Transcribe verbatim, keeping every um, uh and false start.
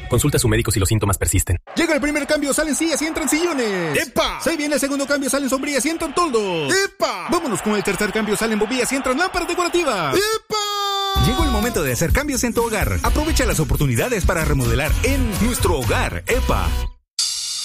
Consulta a su médico si los síntomas persisten. Llega el primer cambio, salen sillas y entran sillones. ¡Epa! Se viene el segundo cambio, salen sombrillas y entran toldos. ¡Epa! Vámonos con el tercer cambio, salen bombillas y entran lámparas decorativas. ¡Epa! Llegó el momento de hacer cambios en tu hogar. Aprovecha las oportunidades para remodelar en nuestro hogar. ¡Epa!